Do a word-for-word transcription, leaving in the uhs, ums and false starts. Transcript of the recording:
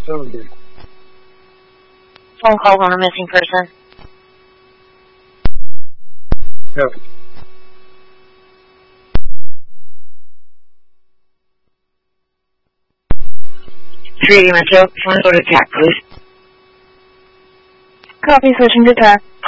Affirmative. Phone call on a missing person. Copy. three eighty Metro, phone go to attack, please. Copy, switching to attack.